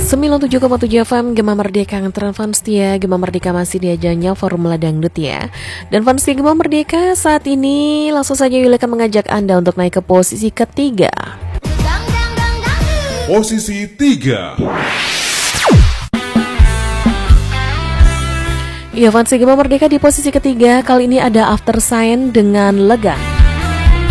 97,7 FM Gema Merdeka nganteran fans setia Gema Merdeka masih di ajangnya Formula Dangdut ya. Dan fans setia Gema Merdeka saat ini langsung saja Yuli akan mengajak Anda untuk naik ke posisi ketiga. Posisi 3. Ya, fans Gema Merdeka di posisi ketiga kali ini ada After Sign dengan Lega.